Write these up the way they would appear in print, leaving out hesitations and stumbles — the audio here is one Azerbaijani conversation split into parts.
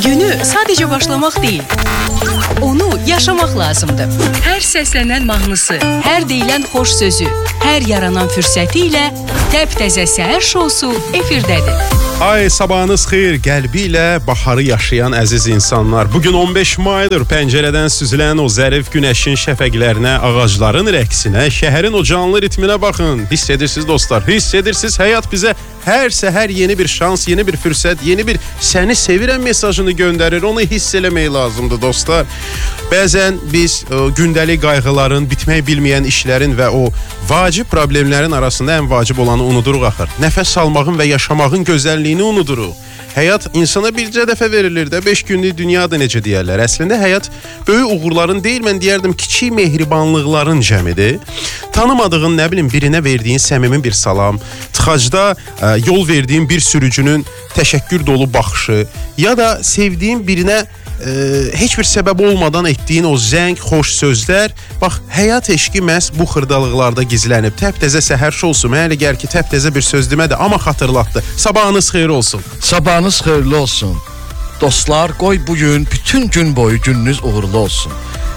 Günü sadəcə başlamaq deyil, onu yaşamaq lazımdır. Hər səslənən mahnısı, hər deyilən xoş sözü, hər yaranan fürsəti ilə təptəzə səhər şousu efirdədir. Ay sabahınız xeyir, qəlbi ilə baharı yaşayan əziz insanlar. Bugün 15 maydır, pəncərədən süzülən o zərif günəşin şəfəqlərinə, ağacların rəqsinə, şəhərin o canlı ritminə baxın. Hiss edirsiniz dostlar, hiss edirsiniz. Həyat bizə hər səhər yeni bir şans, yeni bir fürsət, yeni bir səni sevirəm mesajını göndərir. Onu hiss eləmək lazımdır dostlar. Bəzən biz gündəlik qayğıların, bitmək bilməyən işlərin və o vacib problemlərin arasında ən vacib olanı unuduruq axır. Nəfəs almağın və yaşamağın gözəlliyini unuduruq. Həyat insana bircə dəfə verilir də, 5 günlük dünyadır necə deyərlər. Əslində həyat böyük uğurların deyil, mən deyərdim kiçik mehribanlıqların cəmidir. Tanımadığın, nə bilim, birinə verdiyin səmimi bir salam, tıxacda yol verdiyin bir sürücünün təşəkkür dolu baxışı ya da sevdiyin birinə heç bir səbəb olmadan etdiyin o zəng, xoş sözlər. Bax, həyat eşqi məhz bu xırdalıqlarda gizlənib. Təptəzə səhər şousu, mənə elə gəlir ki, təptəzə bir söz demədi, amma xatırlatdı. Sabahınız xeyir olsun. Sabahınız xeyirli olsun. Dostlar, qoy bugün bütün gün boyu gününüz uğurlu olsun.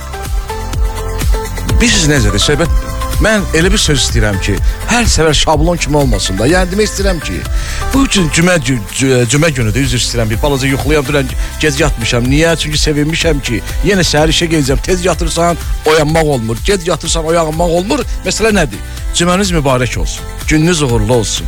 Biz necədir söhbət? Mən elə bir söz istəyirəm ki, hər səfər şablon kimi olmasın da. Yəni demək istəyirəm ki, bu üçün cümə günüdür, üzr istəyirəm, bir balaca yuxulayam, dünən gec yatmışam. Niyə? Çünki sevinmişəm ki, yenə səhər işə gedəcəm. Tez yatırsan, oyanmaq olmur. Gec yatırsan, oyanmaq olmur. Məsələ nədir? Cümləniz mübarək olsun. Gününüz uğurlu olsun.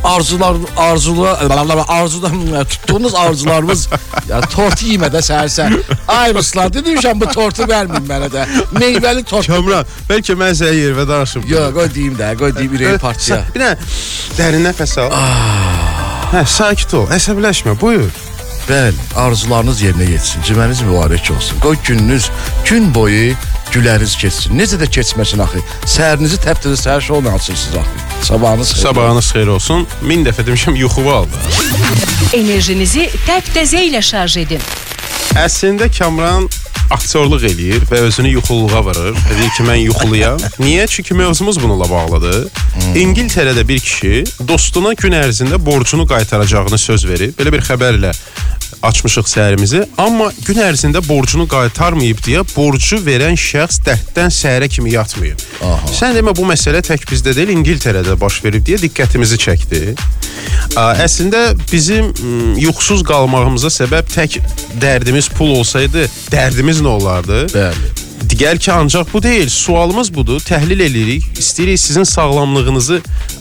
Arzudan tutduğunuz arzularımız tortu yemədə səhər-səhər. Ay Ruslar, demişəm bu tortu verməyin mənə də. Meyvəli tort. Kamran, bəlkə mən sənə yer və danışım. Yox, qoy deyim ürəyi partiya. Bir də dərin nəfəs al. Sakit ol, əsəbləşmə, buyur. Bəli, arzularınız yerinə yetsin, cüməniz mübarək olsun. Qoy gününüz gün boyu güləriz keçsin. Necə də keçməsin axı. Səhərinizi təptəzə səhər şouna açırsınız axı. Sabahınız xeyir. Sabahınız xeyir olsun. 1000 dəfə demişəm, yuxuva aldı. Enerjinizi təptəzə ilə şarj edin. Əslində Kamran aktyorluq eləyir və özünü yuxuluğa vurur. Deyir ki, mən yuxuluyam. Niyə? Çünki mövzumuz bununla bağlıdır. İngiltərədə bir kişi dostuna gün ərzində borcunu qaytaracağını söz verib. Belə bir xəbərlə açmışıq səhərimizi. Amma gün ərzində borcunu qaytarmayıb deyə borcu verən şəxs dərddən səhərə kimi yatmayıb. Sən demə, bu məsələ tək bizdə deyil, İngiltərədə baş verib deyə diqqətimizi çəkdi. Əslində bizim yuxusuz qalmağımıza səbəb tək dərdimiz pul olsaydı, dərdimiz nə olardı? Bəli. Digər ki, ancaq bu deyil. Sualımız budur, təhlil edirik. İstəyirik sizin sağlamlığınızı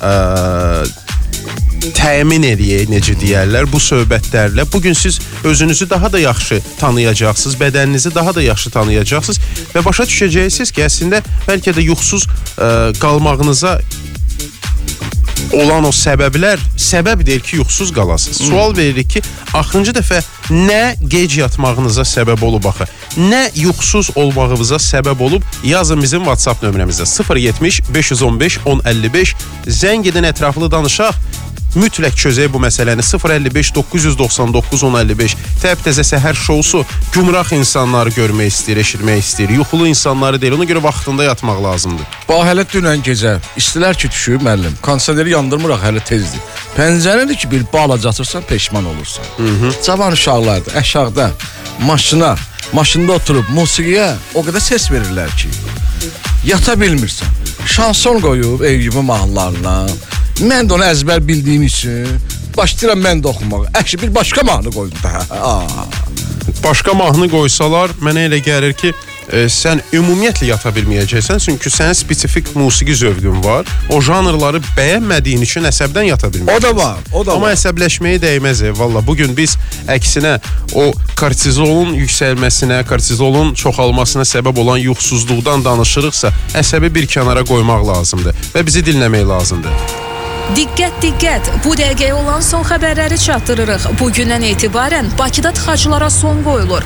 təmin edək, necə deyərlər, bu söhbətlərlə. Bugün siz özünüzü daha da yaxşı tanıyacaqsınız, bədəninizi daha da yaxşı tanıyacaqsınız və başa düşəcəksiniz ki, əslində bəlkə də yuxusuz qalmağınıza olan o səbəblər səbəb deyil ki, yuxusuz qalasınız. Sual veririk ki, axırıncı dəfə nə gec yatmağınıza səbəb olub axı? Nə yuxusuz olmağınıza səbəb olub? Yazın bizim WhatsApp nömrəmizdə 070 515 1055. Zəng edin, ətraflı danışaq. Mütləq çözək bu məsələni. 055 999 1055. Təptəzə səhər şousu gümrah insanları görmək istəyir, eşitmək istəyir. Yuxulu insanları deyil. Ona görə vaxtında yatmaq lazımdır. Bax, hələ dünən gecə istilər ki, düşür müəllim. Kondisioneri yandırmıraq, hələ tezdir. Pəncərədir ki, bir balaca atırsan, peşman olursan. Cavan uşaqlardır, əşaqda, maşında oturub musiqiyə o qədər ses verirlər ki, yata bilmirsən. Şanson qoyub Eyüp'ün mahnılarına. Mən də onu əzbər bildiyim üçün başlayıram mən də oxumağa. Əşi, bir başqa mahnı qoydum da. Başqa mahnı qoysalar, mənə elə gəlir ki, sən ümumiyyətlə yata bilməyəcəksən, çünki sənin spesifik musiqi zövqün var. O janrları bəyənmədiyin üçün əsəbdən yata bilməyəcəksən. O da var. Amma əsəbləşməyə dəyməz. Valla bugün biz əksinə o kortizolun yüksəlməsinə, kortizolun çoxalmasına səbəb olan yuxusuzluqdan danışırıqsa, əsəbi bir kənara qoymaq lazımdır və bizi dinləmək lazımdır. Diqqət, bu dəqiqəyə olan son xəbərləri çatdırırıq. Bugündən etibarən Bakıda tıxaclara son qoyulur.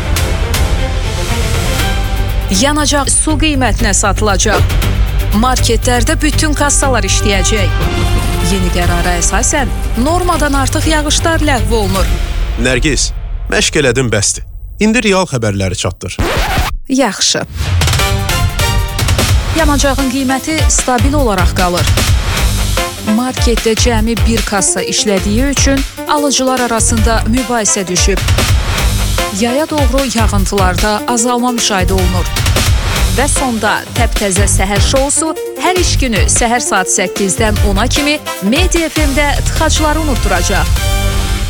Yanacaq su qiymətinə satılacaq. Marketlərdə bütün kassalar işləyəcək. Yeni qərara əsasən normadan artıq yağışlar ləğv olunur. Nərgiz, məşq elədin bəsdir. İndi real xəbərləri çatdır. Yaxşı. Yanacağın qiyməti stabil olaraq qalır. Marketdə cəmi bir kassa işlədiyi üçün alıcılar arasında mübahisə düşüb. yaya doğru yağıntılarda azalma müşahidə olunur. Və sonda təptəzə səhər şousu hər iş günü səhər saat 8-dən 10-a kimi Media FM-də tıxacları unutturacaq.